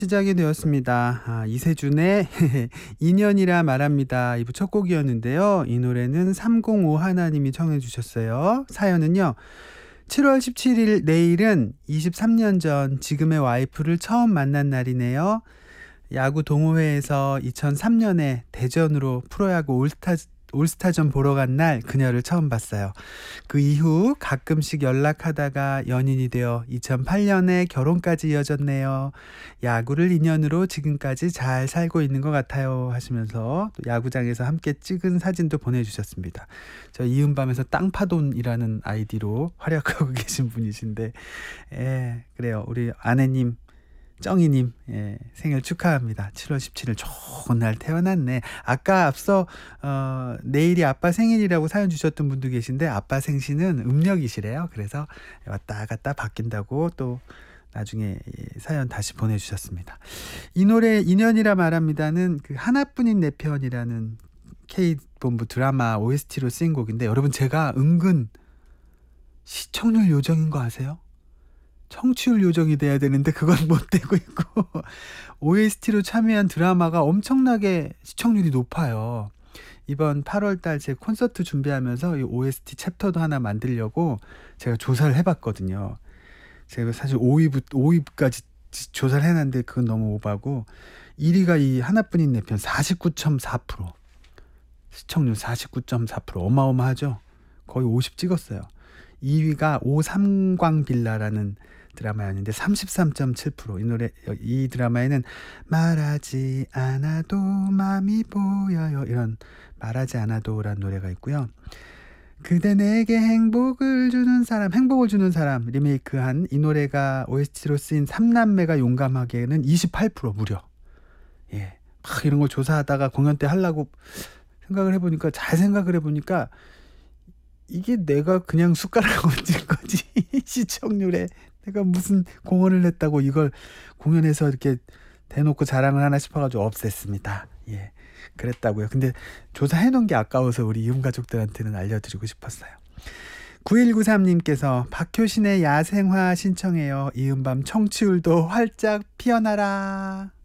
시작이 되었습니다. 이세준의 인연이라 말합니다. 2부 첫 곡이었는데요. 이 노래는 305 하나님이 청해 주셨어요. 사연은요. 7월 17일 내일은 23년 전 지금의 와이프를 처음 만난 날이네요. 야구 동호회에서 2003년에 대전으로 프로야구 올스타전 보러 간 날 그녀를 처음 봤어요. 그 이후 가끔씩 연락하다가 연인이 되어 2008년에 결혼까지 이어졌네요. 야구를 인연으로 지금까지 잘 살고 있는 것 같아요 하시면서 또 야구장에서 함께 찍은 사진도 보내주셨습니다. 저 이은밤에서 땅파돈이라는 아이디로 활약하고 계신 분이신데 그래요. 우리 아내님 쩡이님 생일 축하합니다. 7월 17일 좋은 날 태어났네. 아까 앞서 내일이 아빠 생일이라고 사연 주셨던 분도 계신데 아빠 생신은 음력이시래요. 그래서 왔다 갔다 바뀐다고 또 나중에 사연 다시 보내주셨습니다. 이 노래 인연이라 말합니다는 그 하나뿐인 내 편이라는 K본부 드라마 OST로 쓰인 곡인데 여러분 제가 은근 시청률 요정인 거 아세요? 청취율 요정이 돼야 되는데 그건 못 되고 있고 OST로 참여한 드라마가 엄청나게 시청률이 높아요. 이번 8월달 제 콘서트 준비하면서 이 OST 챕터도 하나 만들려고 제가 조사를 해봤거든요. 제가 사실 5위까지 조사를 해놨는데 그건 너무 오바고 1위가 이 하나뿐인 내 편 49.4% 시청률 49.4% 어마어마하죠. 거의 50 찍었어요. 2위가 오삼광빌라라는 드라마였는데 33.7%. 이 드라마에는 말하지 않아도 맘이 보여요 이런 말하지 않아도라는 노래가 있고요. 그대 내게 행복을 주는 사람 리메이크한 이 노래가 OST로 쓰인 삼남매가 용감하게는 28% 무려. 막 이런 걸 조사하다가 공연 때 하려고 잘 생각을 해보니까 이게 내가 그냥 숟가락 얹은 거지 시청률에 내가 무슨 공헌을 했다고 이걸 공연에서 이렇게 대놓고 자랑을 하나 싶어가지고 없앴습니다. 그랬다고요. 근데 조사해놓은 게 아까워서 우리 이음 가족들한테는 알려드리고 싶었어요. 9193님께서 박효신의 야생화 신청해요. 이음밤 청취율도 활짝 피어나라.